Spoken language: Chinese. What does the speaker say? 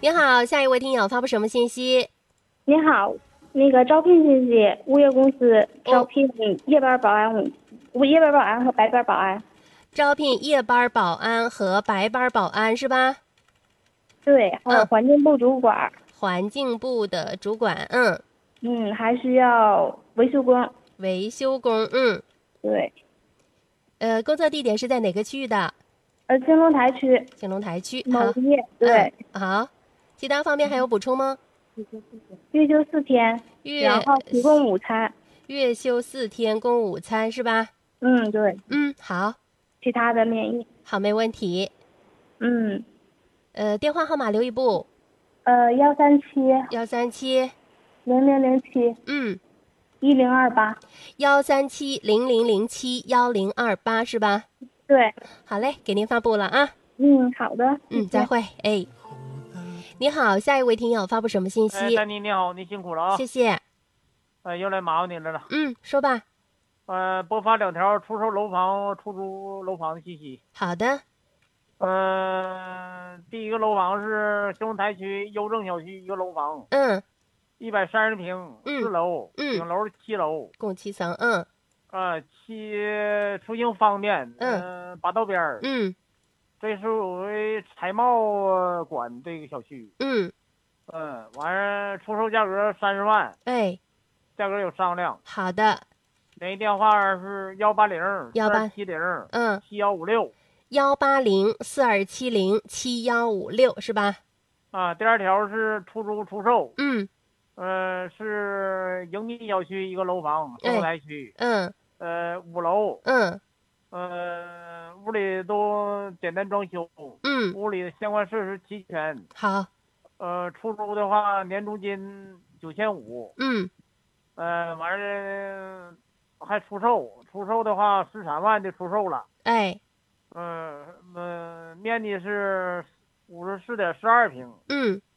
你好，下一位听友发布什么信息？ 你好，那个招聘信息，物业公司招哦， 聘夜班保安，夜班保安和白班保安。 招聘夜班保安和白班保安是吧？ 对，还有嗯， 环境部主管。 环境部的主管， 还需要维修工。 维修工， 对， 工作地点是在哪个区域的？ 青龙台区兴隆台区。好， 某业。对， 好，其他方面还有补充吗？ 月休4天，然月后提供午餐。 月休4天，供午餐是吧？ 对， 好， 其他的免疫。 好，没问题。 嗯， 电话号码留一步， 137 137， 0007 嗯， 1028。 13700071028是吧？ 对。 好嘞，给您发布了啊。 好的，谢谢。 再会。哎，你好，下一位听友发布什么信哎， 息？ 丹妮你好，你辛苦了啊！ 谢谢。 又来麻烦你来了。 说吧。 拨发2条出售楼房、出租楼房的信息。 好的。 第一个楼房是兴隆台区邮政小区一个楼房嗯 ，130平， 嗯 4楼， 嗯， 顶楼7楼。 共7层。 出行方便，八道边儿。 嗯这属于财贸管这个小区。 嗯， 完事出售价格30万， 哎， 价格有商量。 好的。 联系电话是1804270 嗯 7156。 18042707156是吧？ 第二条是出租出售。 嗯， 是迎宾小区一个楼房，兴隆哎， 台区。 嗯 5楼。 嗯屋里都简单装修。 嗯， 屋里的相关设施齐全。 好。 出租的话年租金9500。 嗯完事还出售的话13万就出售了。 哎， 面积是54.12平。 嗯